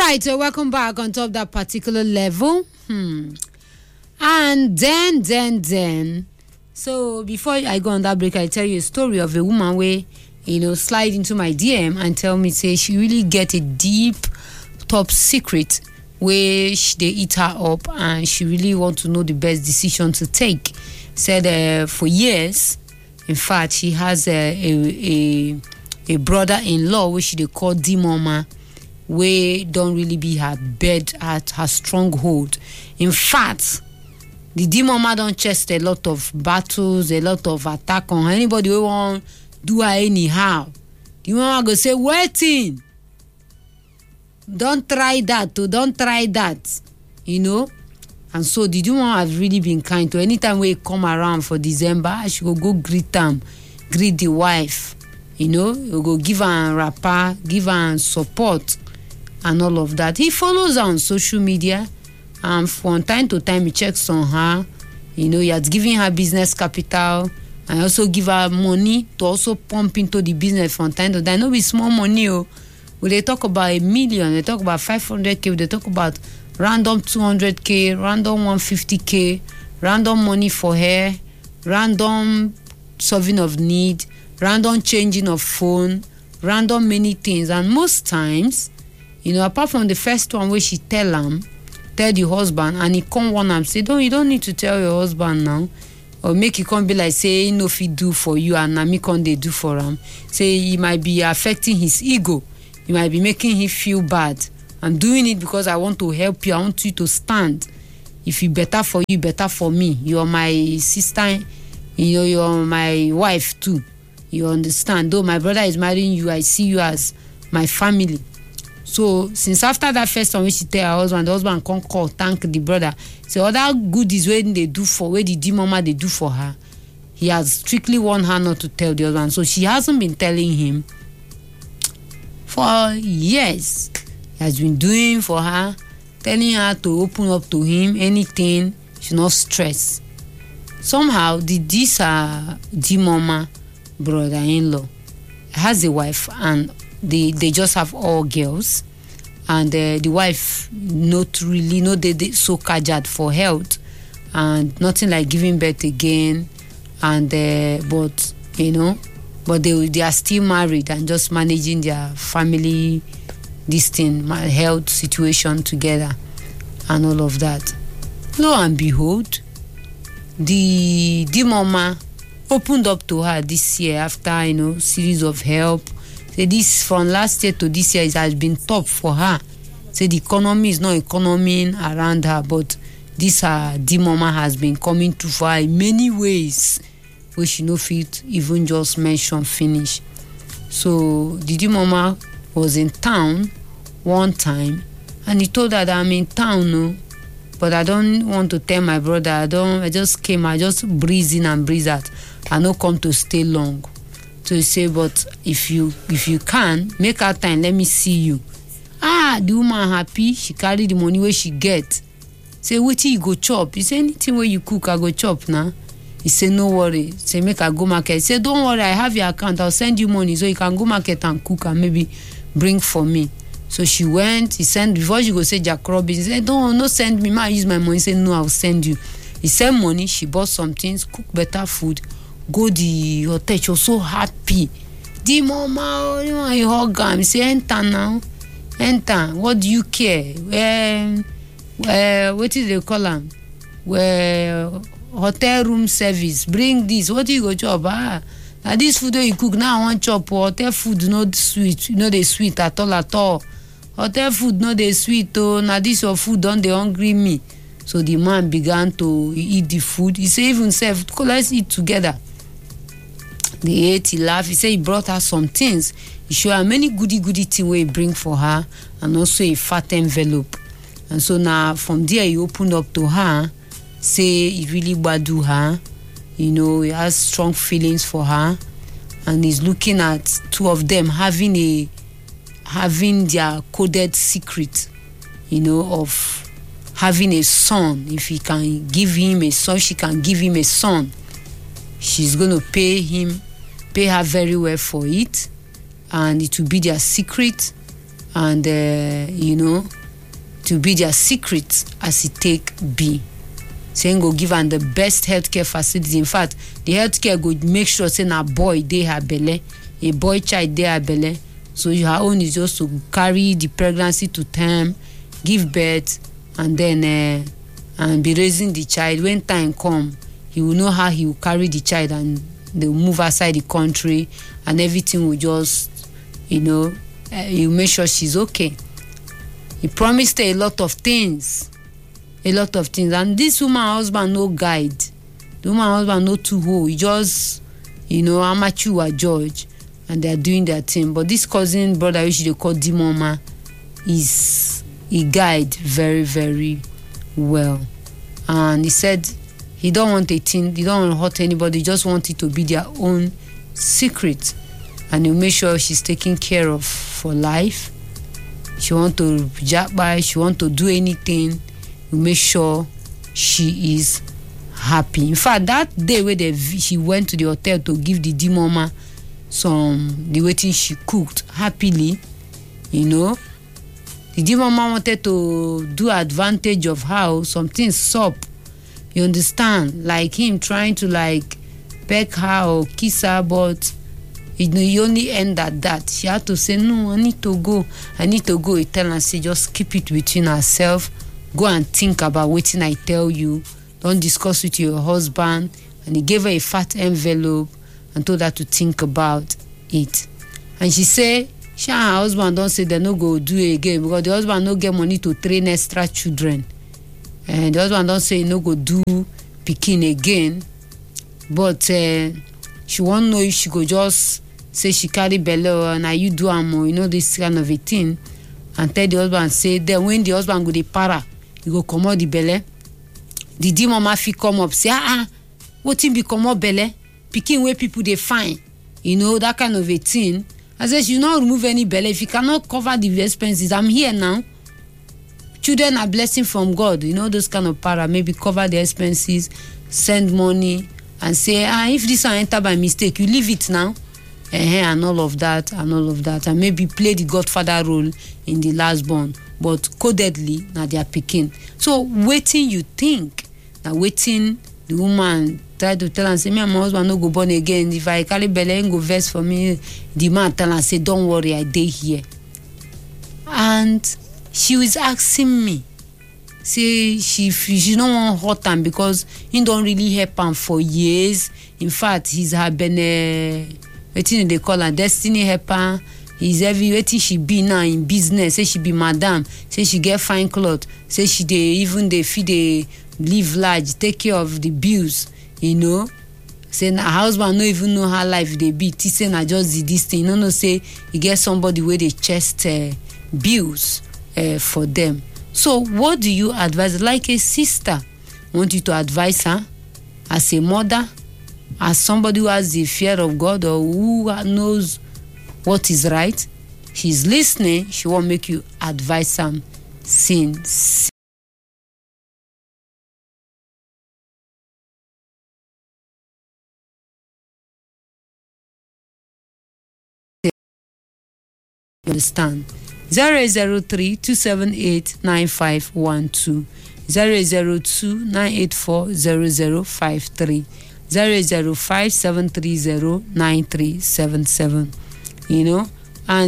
right, so welcome back on top that particular level. And then. So before I go on that break, I tell you a story of a woman where, slide into my DM and tell me, say she really get a deep, top secret where they eat her up and she really want to know the best decision to take. Said for years, in fact, she has a brother-in-law which they call D-Mama, where don't really be her bed at her stronghold. In fact, the D-Mama don't chest a lot of battles, a lot of attack on anybody who want do her anyhow. The Mama go say, waiting. Don't try that, don't try that. And so the D-Mama has really been kind to anytime we come around for December, she go greet them, greet the wife. You go give her wrapper, give her support and all of that. He follows her on social media. From time to time, he checks on her. He has given her business capital and also give her money to also pump into the business from time to time. No be small money. When they talk about 1 million, they talk about 500K, they talk about random 200K, random 150K, random money for hair, random solving of need, random changing of phone, random many things. And most times, apart from the first one where she tell the husband, and he come one and say, you don't need to tell your husband now, or make it come be like say if he do for you and me can they do for him. Say he might be affecting his ego, he might be making him feel bad. I'm doing it because I want to help you, I want you to stand. If it better for you, better for me. You're my sister, you're my wife too. You understand? Though my brother is marrying you, I see you as my family. So since after that first time when she tell her husband, the husband come call, thank the brother. So other goodies when they do for, where the D-Mama they do for her, he has strictly warned her not to tell the husband. So she hasn't been telling him for years. He has been doing for her, telling her to open up to him, anything, she not stress. Somehow this D-Mama brother-in-law has a wife and they just have all girls, and the wife not they so kajad for health and nothing like giving birth again, and but they are still married and just managing their family my health situation together and all of that. Lo and behold, the D-Mama opened up to her this year after series of help. Say this from last year to this year, it has been tough for her. Say the economy is not economing around her, but this D-Mama has been coming to for her in many ways where she no fit even just mention finish. So the D-Mama was in town one time and he told her that I'm in town, but I don't want to tell my brother. I just came, I just breeze in and breeze out. I no come to stay long. So he say, but if you can, make her time, let me see you. The woman happy, she carry the money where she get. Say, wetin you go chop? He say, anything where you cook, I go chop now. He say, no worry. Say, make her go market. He say, don't worry, I have your account, I'll send you money so you can go market and cook and maybe bring for me. So she went, he sent, before she go say Jack Robin, he said, don't send me, I use my money. He said, no, I'll send you. He sent money, she bought some things, cook better food, go the hotel. She was so happy. The Mama, he hug him. He say, enter now. Enter. What do you care? What is they call him? Hotel room service. Bring this. What do you go chop? Now this food you cook now, I want chop. Hotel food not sweet. They sweet at all. Hotel food not they sweet. Now this your food don't they hungry me. So the man began to eat the food. He said, even self, let's eat together. They ate, he laughed. He said he brought her some things. He showed her many goody things where he bring for her, and also a fat envelope. And so now from there he opened up to her, say he really badu her. He has strong feelings for her, and he's looking at two of them having their coded secret, of having a son. If he can give him a son, she can give him a son. She's going to pay her very well for it, and it will be their secret, and you know, to be their secret as it take be. Saying go give am the best healthcare facility. In fact, the healthcare go make sure say na boy dey her belle, a boy child dey her belle. So her own is just to carry the pregnancy to term, give birth, and then and be raising the child. When time come, he will know how he will carry the child, and they will move outside the country, and everything will just, you know, you make sure she's okay. He promised her a lot of things. And this woman husband no guide. The woman husband no too whole. He just, you know, amateur judge, and they are doing their thing. But this cousin brother, which they call Dimoma, he guide very, very well. And he said he don't want a thing, he don't want to hurt anybody, he just want it to be their own secret. And he'll make sure she's taken care of for life. She want to jack by, she want to do anything, we make sure she is happy. In fact, that day where she went to the hotel to give the Dimoma the waiting she cooked happily, you know, the Dimoma wanted to do advantage of how something sup, you understand, like him trying to like beg her or kiss her, but he only end at that. She had to say, no, I need to go. He tell her, say, just keep it between herself. Go and think about what I tell you. Don't discuss with your husband. And he gave her a fat envelope and told her to think about it. And she say, she and her husband don't say they no go do it again, because the husband no get money to train extra children. And the husband don't say he no go do pikin again. But she won't know if she go just say she carry belle or now you do am, you know, this kind of a thing. And tell the husband, say, then when the husband go dey para, he go comot the belle. The Dimoma fit come up, say, wetin be comot belle? Pikin wey people dey find, you know, that kind of a thing. I said, you not remove any belle. If you cannot cover the expenses, I'm here now. Children are blessing from God, you know, those kind of para. Maybe cover the expenses, send money, and say, if this one enter by mistake, you leave it now. And all of that, and maybe play the godfather role in the last born, but codedly na their pikin. So waiting, you think na waiting the woman try to tell am, say, me and my husband no go born again. If I carry belle, him go vex for me. The man tell am, say, don't worry, I dey here. And she was asking me, say she don't want hurt am because he don't really help am for years. In fact, he's her wetin they call her destiny helper. He's wetin she be now in business. Say she be madam. Say she get fine cloth. Say she dey feed, dey live large, take care of the bills, you know. Say her husband no even know how life dey be. Say na just this thing. No say he get somebody where they chest bills for them. So what do you advise? Like a sister, want you to advise her as a mother, as somebody who has the fear of God or who knows what is right. She's listening. She won't make you advise some sins. Understand? 003-278-9512 002-984-0053 005-730-9377, you know, and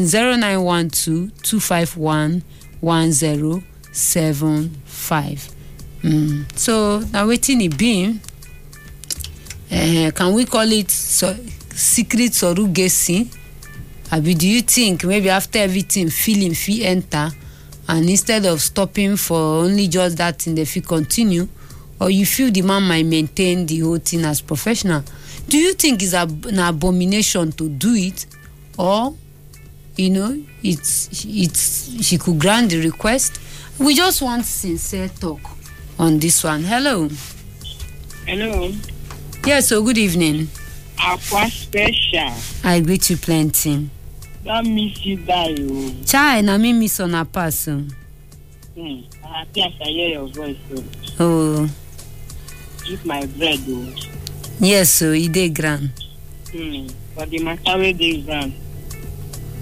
0912-251-1075. So now waiting it being, can we call it secret surrogacy? Do you think maybe after everything feeling fee enter, and instead of stopping for only just that thing, they feel continue? Or you feel the man might maintain the whole thing as professional? Do you think it's an abomination to do it? Or, you know, she could grant the request? We just want sincere talk on this one. Hello. Hello. Yes, so good evening. Aqua special. I greet you plenty. Don't miss you die. Chai, na me miss on a pass. I'm happy as I hear your voice. Oh. Eat my bread, Yes, so it dey grand. But the matter wey dey grand.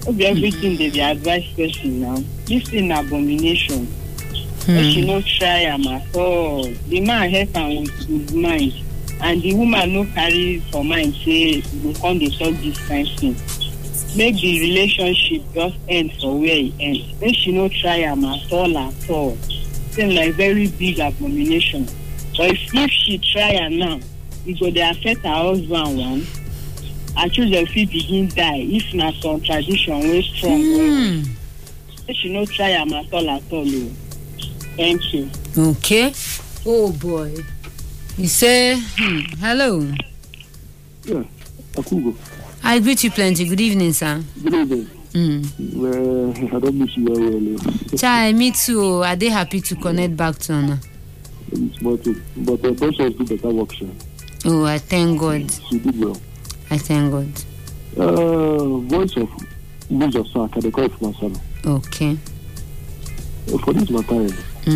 everything they advise person now. This is an abomination. But she no try am at all. The man help am with his mind, and the woman no carry for mind say we come dey talk this kind thing. Make the relationship just end for where it ends. Make she no try am at all. Seem like very big abomination. But if she try am now, it go dey affect her husband one. Her children fit begin die if na some tradition wey strong. Make she no try am at all. Thank you. Okay. Oh boy. You say, hello. Yeah, Akugo. I greet you plenty. Good evening, sir. Good evening. I don't miss you well. Chai, me too. Are they happy to connect back to Anna? But the person do better work, sir. Oh, I thank God. She did well. I thank God. Voice of News of Sark, they call it for myself. Okay. For this matter,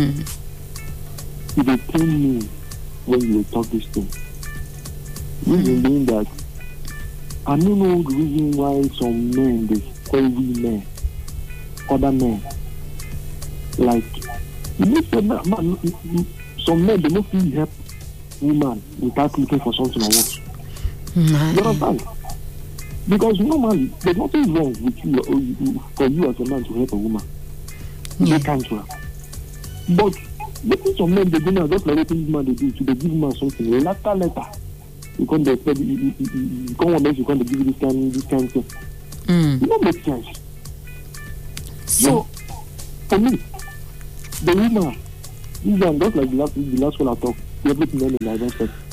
they tell me when you talk this thing. Reason being that I don't know the reason why some men they call women, other men. Like some men they don't feel help woman without looking for something or what. You understand? Because normally there's nothing wrong with you for you as a man to help a woman. They can't try. But looking some men they do now just like what woman they do, so they give woman something later. You can't expect you can't want you can't give you this kind of thing. It don't make sense. So for me, the woman, this one just like the last one I talked, everything in the respect.